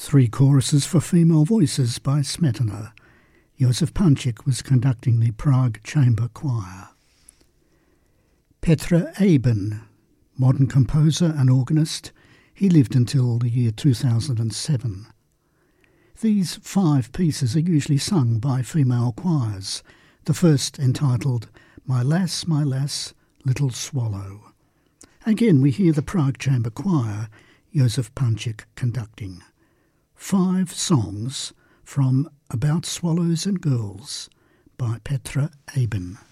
Three choruses for female voices by Smetana. Josef Pančík was conducting the Prague Chamber Choir. Petr Eben, modern composer and organist, he lived until the year 2007. These 5 pieces are usually sung by female choirs, the first entitled My Lass, Little Swallow. Again we hear the Prague Chamber Choir, Josef Pančík conducting. 5 songs from About Swallows and Girls by Petr Eben.